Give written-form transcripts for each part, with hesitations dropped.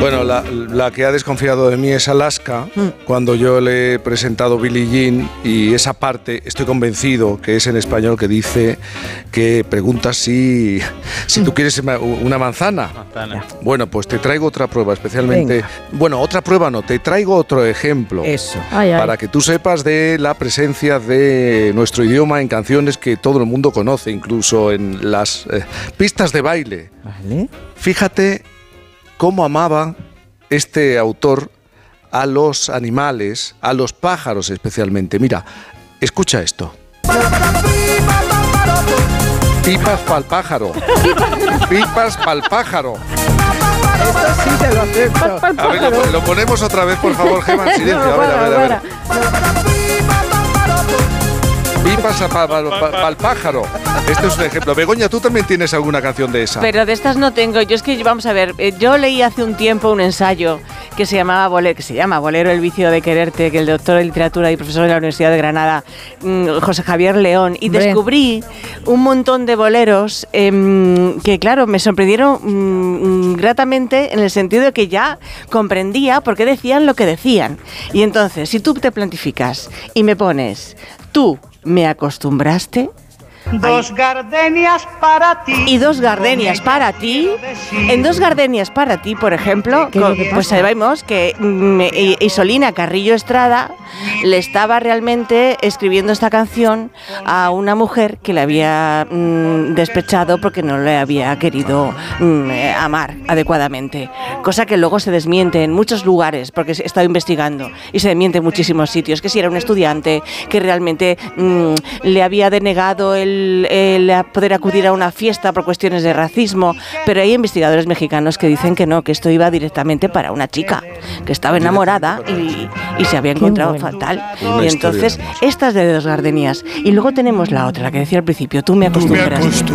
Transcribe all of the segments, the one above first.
Bueno, la que ha desconfiado de mí es Alaska, cuando yo le he presentado Billie Jean, y esa parte estoy convencido que es en español, que dice, que pregunta si tú quieres una manzana. Bueno, pues te traigo otra prueba, especialmente... Venga. Bueno, otra prueba no, te traigo otro ejemplo. Eso. Para que tú sepas de la presencia de nuestro idioma en canciones que todo el mundo conoce, incluso en las pistas de baile. Vale. Fíjate cómo amaba este autor a los animales, a los pájaros especialmente. Mira, escucha esto. Pipas pa'l pájaro. Pipas pa'l pájaro. Esto sí te lo acepto. A ver, lo ponemos otra vez, por favor, Gemma, en silencio. A ver. Pipas pa'l pájaro. Este es un ejemplo. Begoña, ¿tú también tienes alguna canción de esa? Pero de estas no tengo. Yo es que, vamos a ver, yo leí hace un tiempo un ensayo que se llama Bolero, el vicio de quererte, que el doctor de literatura y profesor de la Universidad de Granada, José Javier León, y descubrí un montón de boleros que, claro, me sorprendieron gratamente, en el sentido de que ya comprendía por qué decían lo que decían. Y entonces, si tú te plantificas y me pones, tú me acostumbraste... Dos gardenias para ti. Y dos gardenias para ti. En dos gardenias para ti, por ejemplo, pues sabemos que Isolina Carrillo Estrada le estaba realmente escribiendo esta canción a una mujer que le había despechado porque no le había querido amar adecuadamente. Cosa que luego se desmiente en muchos lugares, porque he estado investigando y se desmiente en muchísimos sitios, que si era un estudiante que realmente le había denegado el poder acudir a una fiesta por cuestiones de racismo, pero hay investigadores mexicanos que dicen que no, que esto iba directamente para una chica que estaba enamorada y se había encontrado fatal. Y entonces, esta es de Dos Gardenias. Y luego tenemos la otra, la que decía al principio, Tú me acostumbraste.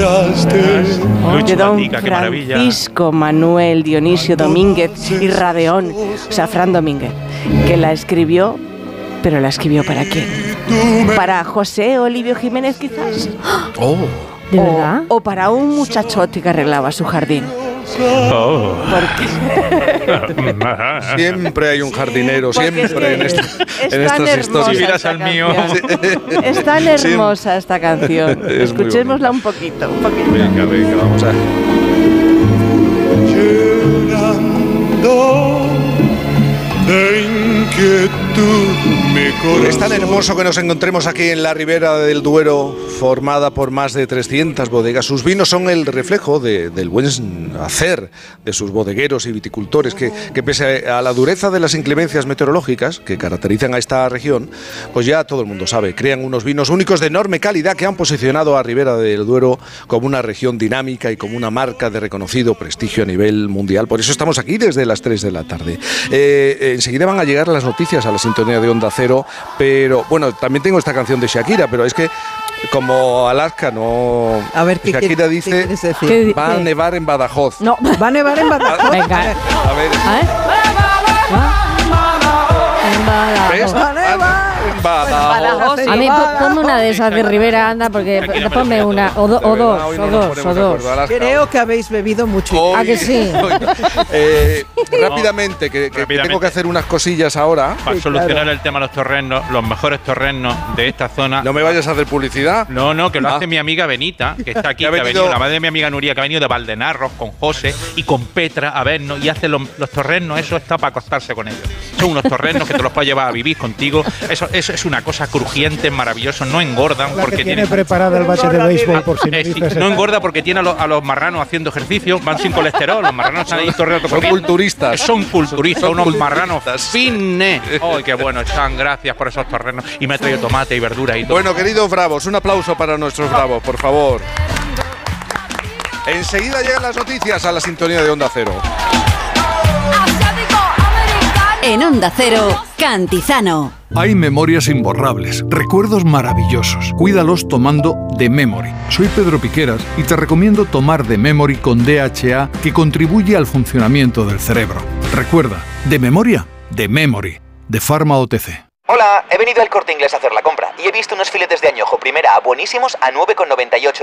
De don Francisco Manuel Dionisio Domínguez y Radeón, o sea, Fran Domínguez, que la escribió, pero la escribió ¿para quién? ¿Para José Olivio Jiménez, quizás? Oh. ¿De verdad? O para un muchachote que arreglaba su jardín. Oh. Siempre hay un jardinero, siempre en estas historias. Al mío. Es tan hermosa esta canción. Escuchémosla un poquito. Venga, vamos a... Es tan hermoso que nos encontremos aquí en la Ribera del Duero, formada por más de 300 bodegas. Sus vinos son el reflejo del buen hacer de sus bodegueros y viticultores, que pese a la dureza de las inclemencias meteorológicas que caracterizan a esta región, pues ya todo el mundo sabe, crean unos vinos únicos de enorme calidad que han posicionado a Ribera del Duero como una región dinámica y como una marca de reconocido prestigio a nivel mundial. Por eso estamos aquí desde las 3 de la tarde. Enseguida van a llegar las noticias a la sintonía de Onda Cero, pero bueno, también tengo esta canción de Shakira, pero es que como Alaska no... A ver, Shakira dice, va a nevar en Badajoz. No, va a nevar en Badajoz. Venga. A ver. ¿Ves? Va a nevar. En Badajoz. A mí ponme una de esas de Rivera, anda, porque ponme una, o dos. Creo que habéis bebido mucho. ¿A que sí? Rápidamente, que tengo que hacer unas cosillas ahora. Para solucionar el tema de los torrenos, los mejores torrenos de esta zona. No me vayas a hacer publicidad. No, que lo hace mi amiga Benita, que está aquí, que ha venido, la madre de mi amiga Nuria, que ha venido de Valdenarros con José y con Petra a vernos, y hace los torrenos, eso está para acostarse con ellos. Son unos torrenos que te los puedes llevar a vivir contigo. Eso es una cosa crujiente, maravilloso, no engordan porque tiene preparada el bate de béisbol por si no dices. No engorda porque tiene a los marranos haciendo ejercicio, van sin colesterol, los marranos están ahí torrenos. Son culturistas. Son culturistas, unos marranos fines. ¡Ay, qué bueno están! Gracias por esos torrenos. Y me ha traído tomate y verdura y todo. Bueno, queridos bravos, un aplauso para nuestros bravos, por favor. Enseguida llegan las noticias a la sintonía de Onda Cero. En Onda Cero, Cantizano. Hay memorias imborrables, recuerdos maravillosos. Cuídalos tomando The Memory. Soy Pedro Piqueras y te recomiendo tomar The Memory con DHA, que contribuye al funcionamiento del cerebro. Recuerda, de memoria, The Memory, de Pharma OTC. Hola, he venido al Corte Inglés a hacer la compra y he visto unos filetes de añojo primera A buenísimos a 9,98